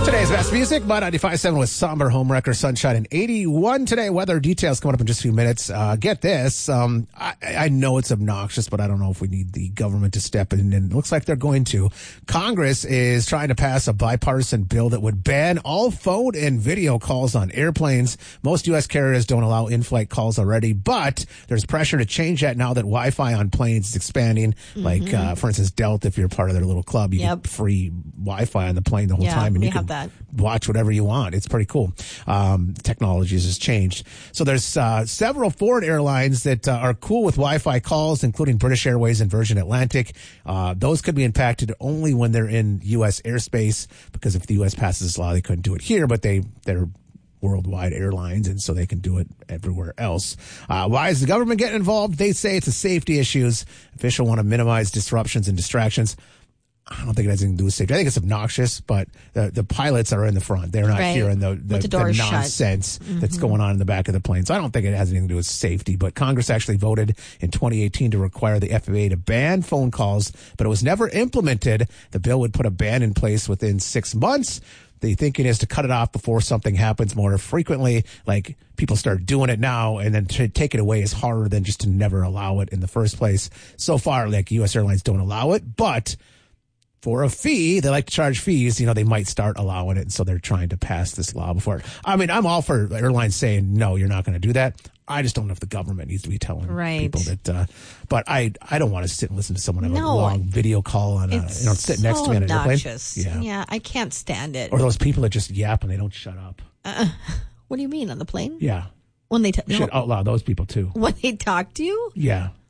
Today's best music, Mud 95.7 with somber homewrecker, sunshine, and 81 today. Weather details coming up in just a few minutes. Get this. I know it's obnoxious, but I don't know if we need the government to step in, and it looks like they're going to. Congress is trying to pass a bipartisan bill that would ban all phone and video calls on airplanes. Most U.S. carriers don't allow in-flight calls already, but there's pressure to change that now that Wi-Fi on planes is expanding. Like, for instance, Delta, if you're part of their little club, you get free Wi-Fi on the plane the whole time, and you can watch whatever you want. It's pretty cool. Technology has changed. So there's several foreign airlines that are cool with Wi-Fi calls, including British Airways and Virgin Atlantic. Those could be impacted only when they're in U.S. airspace, because if the U.S. passes this law, they couldn't do it here, but they're worldwide airlines, and so they can do it everywhere else. Why is the government getting involved? They say it's a safety issues. Officials want to minimize disruptions and distractions. I don't think it has anything to do with safety. I think it's obnoxious, but the pilots are in the front. They're not hearing the nonsense that's going on in the back of the plane. So I don't think it has anything to do with safety. But Congress actually voted in 2018 to require the FAA to ban phone calls, but it was never implemented. The bill would put a ban in place within 6 months. The thinking is to cut it off before something happens more frequently, like people start doing it now, and then to take it away is harder than just to never allow it in the first place. So far, like, U.S. airlines don't allow it, but for a fee, they like to charge fees, they might start allowing it. And so they're trying to pass this law before. I mean, I'm all for airlines saying, no, you're not going to do that. I just don't know if the government needs to be telling people that. But I don't want to sit and listen to someone have a long video call on sitting next to me on an airplane. Yeah, I can't stand it. Or those people that just yap and they don't shut up. What do you mean, on the plane? Yeah. When they out loud, those people too. When they talk to you? Yeah.